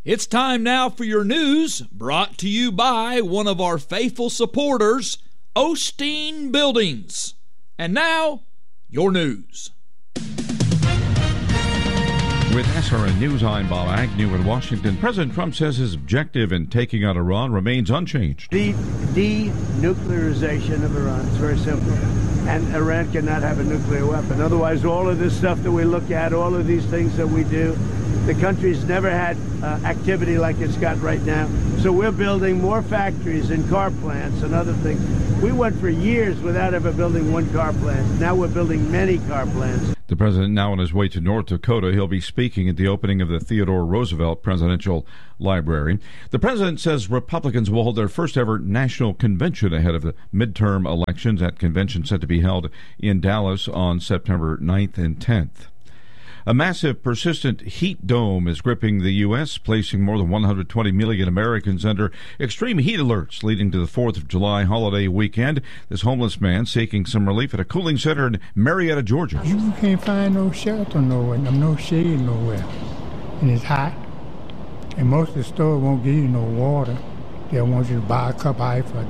It's time now for your news, brought to you by one of our faithful supporters, Osteen Buildings. And now, your news. With SRN News, I'm Bob Agnew in Washington. President Trump says his objective in taking out Iran remains unchanged. The denuclearization of Iran is very simple. And Iran cannot have a nuclear weapon. Otherwise, all of this stuff that we look at, all of these things that we do, the country's never had activity like it's got right now. So we're building more factories and car plants and other things. We went for years without ever building one car plant. Now we're building many car plants. The president now on his way to North Dakota. He'll be speaking at the opening of the Theodore Roosevelt Presidential Library. The president says Republicans will hold their first ever national convention ahead of the midterm elections. That convention set to be held in Dallas on September 9th and 10th. A massive, persistent heat dome is gripping the U.S., placing more than 120 million Americans under extreme heat alerts leading to the 4th of July holiday weekend. This homeless man seeking some relief at a cooling center in Marietta, Georgia. You can't find no shelter nowhere, no shade nowhere, and it's hot. And most of the stores won't give you no water. They'll want you to buy a cup of ice for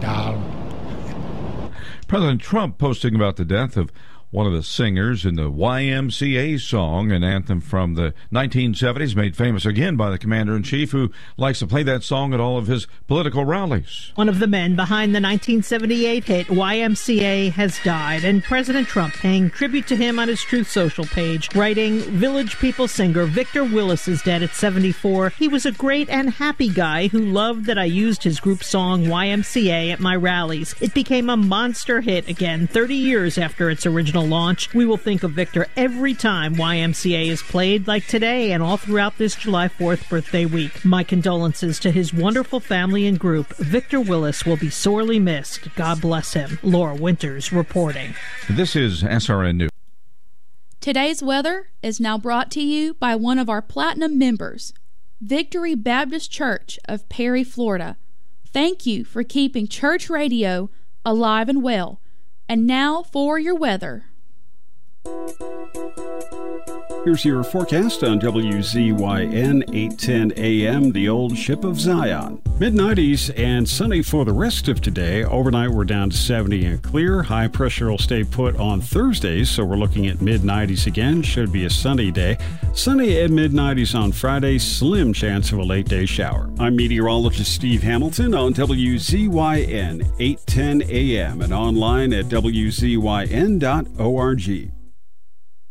$1. President Trump posting about the death of one of the singers in the YMCA song, an anthem from the 1970s, made famous again by the commander-in-chief, who likes to play that song at all of his political rallies. One of the men behind the 1978 hit YMCA has died, and President Trump paying tribute to him on his Truth Social page, writing, "Village People singer Victor Willis is dead at 74. He was a great and happy guy who loved that I used his group song YMCA at my rallies. It became a monster hit again 30 years after its original launch. We will think of Victor every time YMCA is played, like today and all throughout this July 4th birthday week. My condolences to his wonderful family and group. Victor Willis will be sorely missed. God bless him." Laura Winters reporting. This is SRN News. Today's weather is now brought to you by one of our Platinum members, Victory Baptist Church of Perry, Florida. Thank you for keeping church radio alive and well. And now for your weather. Here's your forecast on WZYN 810 AM, the old ship of Zion. Mid-90s and sunny for the rest of today. Overnight we're down to 70 and clear. High pressure will stay put on Thursdays, so we're looking at mid-90s again. Should be a sunny day. Sunny at mid-90s on Friday. Slim chance of a late-day shower. I'm meteorologist Steve Hamilton on WZYN 810 AM and online at WZYN.org.